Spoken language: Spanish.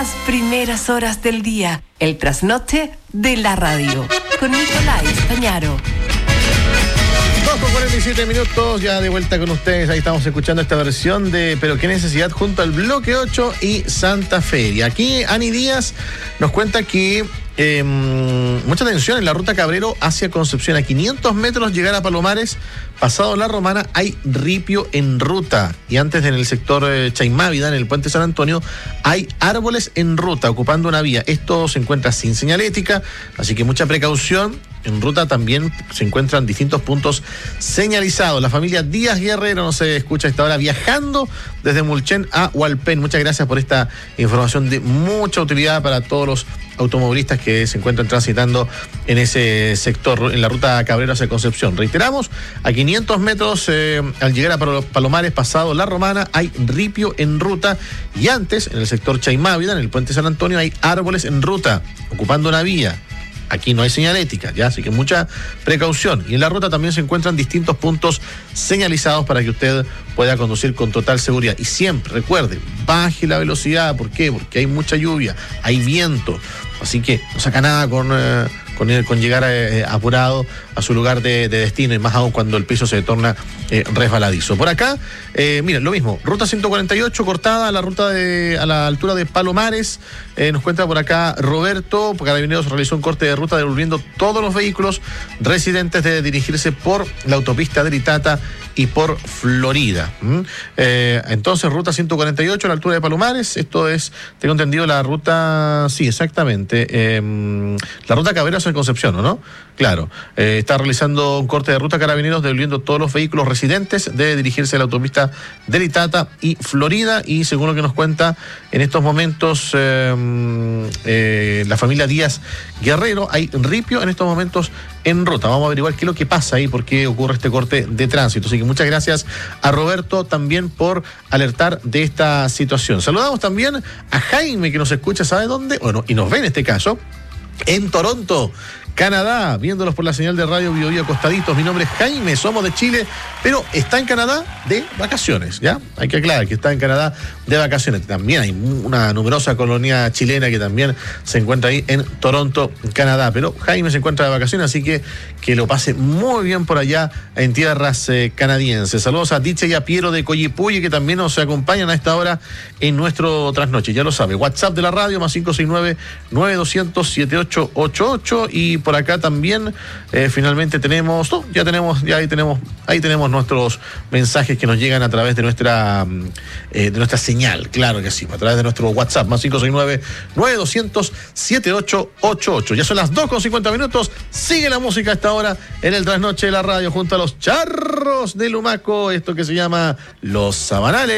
Las primeras horas del día, el trasnoche de la radio, con Nicolás Stañaro. 2:47, ya de vuelta con ustedes. Ahí estamos escuchando esta versión de Pero qué necesidad junto al Bloque 8 y Santa Fe. Y aquí Ani Díaz nos cuenta que mucha atención en la ruta Cabrero hacia Concepción. A 500 metros llegar a Palomares, pasado La Romana, hay ripio en ruta. Y antes, en el sector Chaimávida, en el puente San Antonio, hay árboles en ruta, ocupando una vía. Esto se encuentra sin señalética, así que mucha precaución. En ruta también se encuentran distintos puntos señalizados. La familia Díaz Guerrero nos escucha a esta hora viajando desde Mulchen a Hualpén. Muchas gracias por esta información de mucha utilidad para todos los automovilistas que se encuentran transitando en ese sector, en la ruta Cabrero hacia Concepción. Reiteramos, a 500 metros al llegar a Palomares, pasado La Romana, hay ripio en ruta. Y antes, en el sector Chaimávida, en el puente San Antonio, hay árboles en ruta, ocupando una vía. Aquí no hay señalética, ¿ya? Así que mucha precaución. Y en la ruta también se encuentran distintos puntos señalizados para que usted pueda conducir con total seguridad. Y siempre, recuerde, baje la velocidad. ¿Por qué? Porque hay mucha lluvia, hay viento. Así que no saca nada con llegar apurado a su lugar de destino, y más aún cuando el piso se torna resbaladizo. Por acá, mira, lo mismo, ruta 148 cortada, la ruta a la altura de Palomares. Nos cuenta por acá Roberto, Carabineros realizó un corte de ruta devolviendo todos los vehículos residentes de dirigirse por la autopista del Itata y por Florida. Entonces, ruta 148 a la altura de Palomares. Esto es, tengo entendido, la ruta, sí, exactamente, la ruta Cabrero hacia Concepción, ¿no? Claro, está realizando un corte de ruta Carabineros devolviendo todos los vehículos residentes de dirigirse a la autopista del Itata y Florida. Y según lo que nos cuenta en estos momentos la familia Díaz Guerrero, hay ripio en estos momentos en ruta. Vamos a averiguar qué es lo que pasa ahí, por qué ocurre este corte de tránsito. Así que muchas gracias a Roberto también por alertar de esta situación. Saludamos también a Jaime, que nos escucha, ¿sabe dónde? Bueno, y nos ve en este caso en Toronto, Canadá, viéndolos por la señal de radio Bio Bio acostaditos. Mi nombre es Jaime, somos de Chile, pero está en Canadá de vacaciones, ¿ya? Hay que aclarar que está en Canadá de vacaciones. También hay una numerosa colonia chilena que también se encuentra ahí en Toronto, Canadá, pero Jaime se encuentra de vacaciones, así que lo pase muy bien por allá en tierras canadienses. Saludos a Dicha y a Piero de Coyipulli, que también nos acompañan a esta hora en nuestro trasnoche. Ya lo sabe, WhatsApp de la radio, más 569-9200-7888. Y por acá también finalmente tenemos, ahí tenemos nuestros mensajes que nos llegan a través de nuestra señal, claro que sí, a través de nuestro WhatsApp, más 569-9200-7888. Ya son las 2:50, sigue la música a esta hora en el trasnoche de la radio junto a los Charros de Lumaco, esto que se llama Los Sabanales.